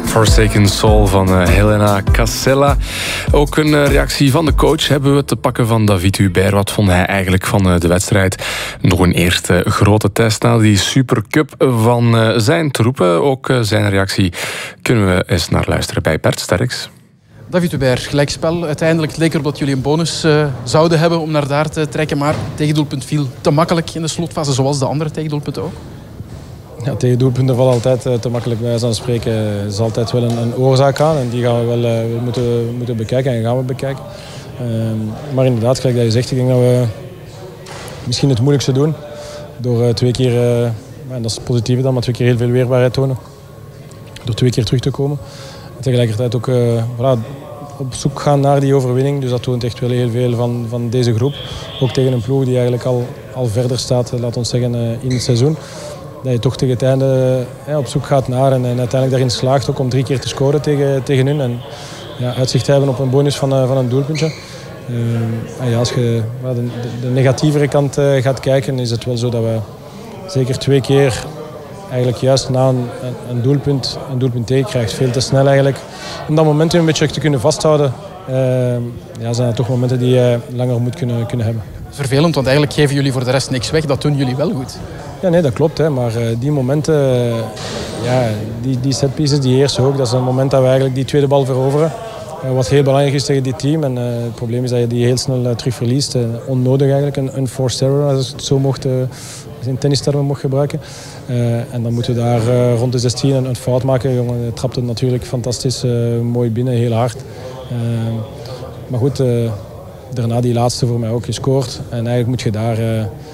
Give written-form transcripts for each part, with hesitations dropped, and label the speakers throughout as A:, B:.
A: Forsaken Soul van Helena Casella. Ook een reactie van de coach hebben we te pakken van David Hubert. Wat vond hij eigenlijk van de wedstrijd? Nog een eerste grote test na die Supercup van zijn troepen. Ook zijn reactie kunnen we eens naar luisteren bij Bert Sterks.
B: David Hubert, gelijkspel. Uiteindelijk leek erop dat jullie een bonus zouden hebben om naar daar te trekken. Maar het tegendoelpunt viel te makkelijk in de slotfase, zoals de andere tegendoelpunten ook.
C: Ja, tegendoelpunten vallen altijd te makkelijk bij aan spreken. Er is altijd wel een oorzaak aan en die gaan we wel moeten bekijken en gaan we bekijken. Maar inderdaad, gelijk dat je zegt, ik denk dat we misschien het moeilijkste doen. Door 2 keer, en dat is het positieve dan, maar 2 keer heel veel weerbaarheid tonen. Door 2 keer terug te komen. En tegelijkertijd ook op zoek gaan naar die overwinning. Dus dat toont echt wel heel veel van deze groep. Ook tegen een ploeg die eigenlijk al verder staat, laat ons zeggen, in het seizoen. Dat je toch tegen het einde op zoek gaat naar en uiteindelijk daarin slaagt ook om 3 keer te scoren tegen hun. En uitzicht hebben op een bonus van een doelpuntje. Als je de negatievere kant gaat kijken, is het wel zo dat we zeker 2 keer eigenlijk juist na een doelpunt tegenkrijgt. Veel te snel eigenlijk. Om dat momentum een beetje te kunnen vasthouden, zijn dat toch momenten die je langer moet kunnen hebben.
B: Vervelend, want eigenlijk geven jullie voor de rest niks weg. Dat doen jullie wel goed.
C: Ja, nee, dat klopt. Hè. Maar die momenten, die setpieces, die eerste ook, dat is een moment dat we eigenlijk die tweede bal veroveren. Wat heel belangrijk is tegen dit team. En het probleem is dat je die heel snel terug verliest. Onnodig eigenlijk, een forced error, als ik het zo mocht, in tennistermen mocht gebruiken. En dan moeten we daar rond de 16 een fout maken. Jongen trapt het natuurlijk fantastisch, mooi binnen, heel hard. Maar goed, daarna die laatste voor mij ook gescoord. En eigenlijk moet je daar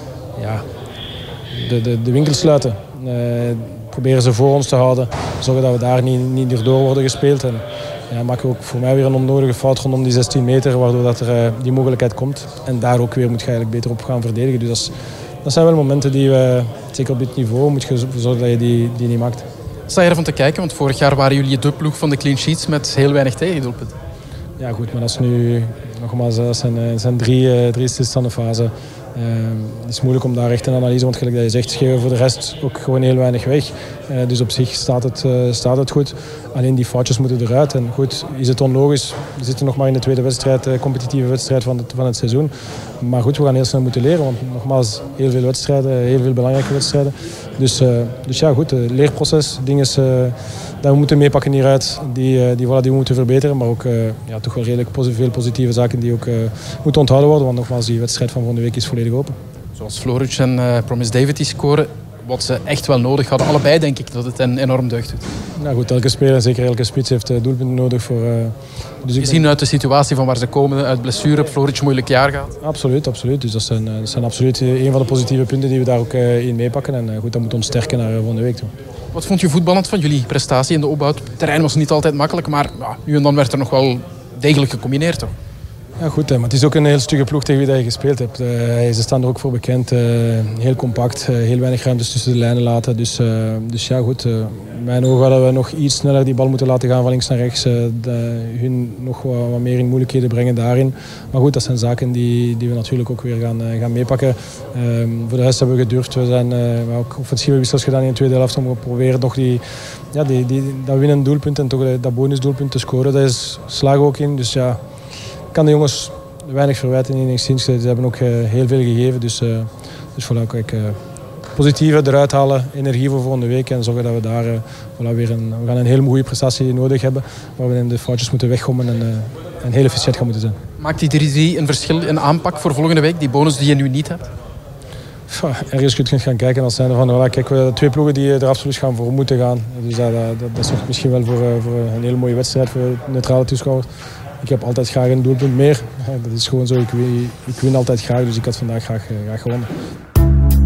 C: de winkel sluiten. Proberen ze voor ons te houden. Zorgen dat we daar niet erdoor worden gespeeld. En maken we ook voor mij weer een onnodige fout rondom die 16 meter. Waardoor dat er die mogelijkheid komt. En daar ook weer moet je eigenlijk beter op gaan verdedigen. Dus dat zijn wel momenten die we, zeker op dit niveau, moet je zorgen dat je die niet maakt.
B: Sta je ervan te kijken? Want vorig jaar waren jullie de ploeg van de clean sheets met heel weinig tegendoelpunten.
C: Ja goed, maar dat is nu nogmaals, dat zijn drie stilstaande fasen. Het is moeilijk om daar echt een analyse, want gelijk dat je zegt, geven we voor de rest ook gewoon heel weinig weg. Dus op zich staat het goed. Alleen die foutjes moeten eruit. En goed, is het onlogisch? We zitten nog maar in de tweede wedstrijd, competitieve wedstrijd van het seizoen. Maar goed, we gaan heel snel moeten leren, want nogmaals, heel veel wedstrijden, heel veel belangrijke wedstrijden. Dus ja, goed, het leerproces, dingen dat we moeten meepakken hieruit, die we moeten verbeteren. Maar ook toch wel redelijk veel positieve zaken die ook moeten onthouden worden. Want nogmaals, die wedstrijd van volgende week is volledig open.
B: Zoals Floric en Promise David die scoren, wat ze echt wel nodig hadden. Allebei denk ik dat het hen enorm deugd doet.
C: Nou goed, elke speler, zeker elke spits, heeft doelpunten nodig voor...
B: Gezien uit de situatie van waar ze komen, uit blessure, Floric een moeilijk jaar gaat.
C: Absoluut. Dus dat zijn absoluut een van de positieve punten die we daar ook in meepakken. En goed, dat moet ons sterken naar volgende week toe.
B: Wat vond je voetballend van jullie prestatie in de opbouw? Het terrein was niet altijd makkelijk, maar nu en dan werd er nog wel degelijk gecombineerd, toch?
C: Ja goed, maar het is ook een heel stugge ploeg tegen wie je gespeeld hebt. Ze staan er ook voor bekend. Heel compact, heel weinig ruimtes tussen de lijnen laten. Dus ja goed, in mijn ogen hadden we nog iets sneller die bal moeten laten gaan van links naar rechts. Hun nog wat meer in moeilijkheden brengen daarin. Maar goed, dat zijn zaken die we natuurlijk ook weer gaan meepakken. Voor de rest hebben we gedurfd. We zijn ook offensieve wissels gedaan in de tweede helft om te proberen nog dat winnende doelpunt en toch dat bonusdoelpunt te scoren. Daar slagen we ook in. Dus ja, ik kan de jongens weinig verwijten enigszins. Ze hebben ook heel veel gegeven. Dus voilà, kijk, positieve eruit halen, energie voor volgende week en zorgen dat we daar we gaan een hele goede prestatie nodig hebben. Waar we de foutjes moeten weggommen en heel efficiënt gaan moeten zijn.
B: Maakt die 3-3 een verschil in aanpak voor volgende week? Die bonus die je nu niet hebt?
C: Ergens kun je gaan kijken als zijnde van, kijk, we hebben 2 ploegen die er absoluut gaan voor moeten gaan. Dus dat zorgt misschien wel voor een hele mooie wedstrijd voor neutrale toeschouwers. Ik heb altijd graag een doelpunt meer. Dat is gewoon zo. Ik win altijd graag, dus ik had vandaag graag gewonnen.